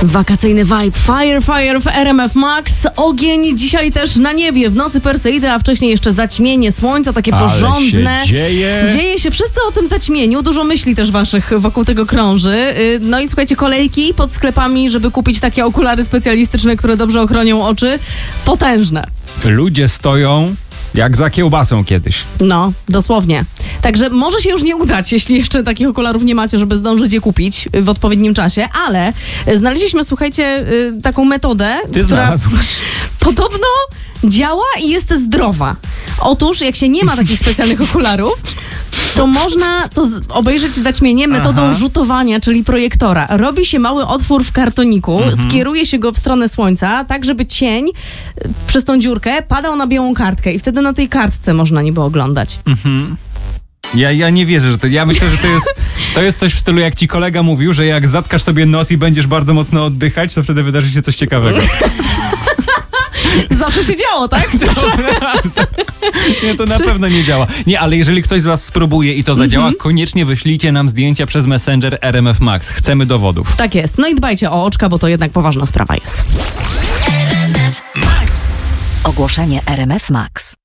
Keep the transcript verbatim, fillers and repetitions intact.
Wakacyjny vibe, fire, fire w R M F Max. Ogień dzisiaj też na niebie, w nocy Perseidy, a wcześniej jeszcze zaćmienie słońca, takie Ale porządne. się dzieje. Dzieje się, wszyscy o tym zaćmieniu, dużo myśli też waszych wokół tego krąży. No i słuchajcie, kolejki pod sklepami, żeby kupić takie okulary specjalistyczne, które dobrze ochronią oczy, potężne. Ludzie stoją jak za kiełbasą kiedyś. No, dosłownie. Także może się już nie udać, jeśli jeszcze takich okularów nie macie, żeby zdążyć je kupić w odpowiednim czasie, ale znaleźliśmy, słuchajcie, taką metodę, Ty która znalazłaś. podobno działa i jest zdrowa. Otóż, jak się nie ma takich specjalnych okularów, to można to obejrzeć zaćmienie metodą Aha. rzutowania, czyli projektora. Robi się mały otwór w kartoniku, mhm. skieruje się go w stronę słońca, tak żeby cień przez tą dziurkę padał na białą kartkę i wtedy na tej kartce można niby oglądać. Mhm. Ja, ja nie wierzę, że to. Ja myślę, że to jest, to jest coś w stylu, jak ci kolega mówił, że jak zatkasz sobie nos i będziesz bardzo mocno oddychać, to wtedy wydarzy się coś ciekawego. Zawsze się działo, tak? Nie, to na pewno nie działa. Nie, ale jeżeli ktoś z was spróbuje i to zadziała, mm-hmm. koniecznie wyślijcie nam zdjęcia przez Messenger R M F Max. Chcemy dowodów. Tak jest. No i dbajcie o oczka, bo to jednak poważna sprawa jest. Ogłoszenie R M F Max.